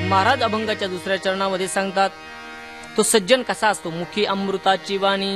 महाराज अभंगाच्या दुसऱ्या चरणामध्ये सांगतात तो सज्जन कसा असतो. मुखी अमृताची वाणी,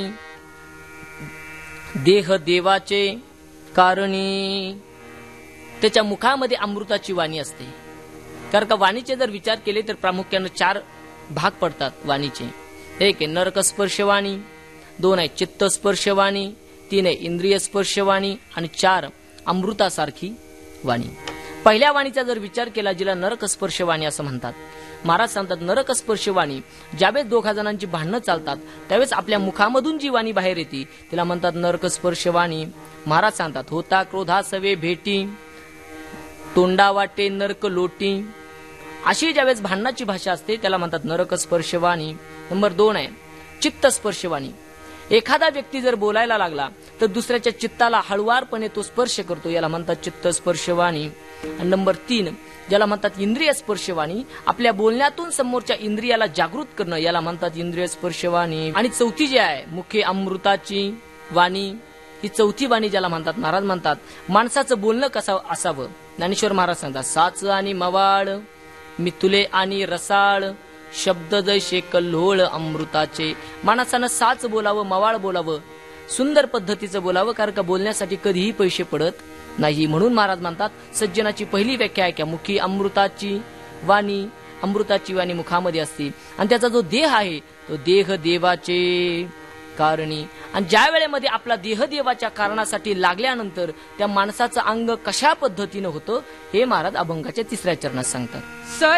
देह देवाचे कारणी. त्याच्या मुखामध्ये अमृताची वाणी असते. कारण का वाणीचे जर विचार केले तर प्रामुख्याने 4 भाग पडतात वाणीचे. 1 आहे नरक स्पर्शवाणी, 2 आहे चित्त स्पर्शवाणी, 3 आहे इंद्रिय स्पर्शवाणी आणि 4 अमृतासारखी वाणी. पहिल्या वाणीचा जर विचार केला जिला नरक स्पर्शवाणी असं म्हणतात. महाराज सांगतात नरक स्पर्शवाणी ज्यावेळेस दोघा जणांची भांडणं चालतात त्यावेळेस आपल्या मुखामधून जी वाणी बाहेर येते तिला म्हणतात नरक स्पर्शवाणी. महाराज सांगतात होता क्रोधा सवे भेटी, तोंडा वाटे नरक लोटी. अशी ज्यावेळेस भांडणाची भाषा असते त्याला म्हणतात नरक स्पर्शवाणी. नंबर 2 आहे चित्त स्पर्शवाणी. एखादा व्यक्ती जर बोलायला लागला तर दुसऱ्याच्या चित्ताला हळुवारपणे तो स्पर्श करतो, याला म्हणतात चित्त स्पर्शवाणी. आणि नंबर 3 ज्याला म्हणतात इंद्रिय स्पर्शवाणी, आपल्या बोलण्यातून समोरच्या इंद्रियाला जागृत करणं, याला म्हणतात इंद्रिय स्पर्शवाणी. आणि चौथी जी आहे मुखे अमृताची वाणी, ही चौथी वाणी ज्याला म्हणतात. महाराज म्हणतात माणसाचं बोलणं कसं असावं. ज्ञानेश्वर महाराज सांगतात साच आणि मवाळ, मिथुले आणि रसाळ, शब्द जैसे कल्होळ अमृताचे. माणसानं साच बोलावं, मवाळ बोलावं, सुंदर पद्धतीचं बोलावं, कारण का बोलण्यासाठी कधीही पैसे पडत नाही. म्हणून महाराज म्हणतात सज्जनाची पहिली व्याख्या आहे की मुखी अमृताची वाणी. अमृताची वाणी मुखामध्ये असते आणि त्याचा जो देह आहे तो देह देवाचे कारणी. आणि ज्या वेळेमध्ये आपला देह देवाच्या कारणासाठी लागल्यानंतर त्या माणसाचं अंग कशा पद्धतीनं होतं हे महाराज अभंगाच्या 3ऱ्या चरणात सांगतात.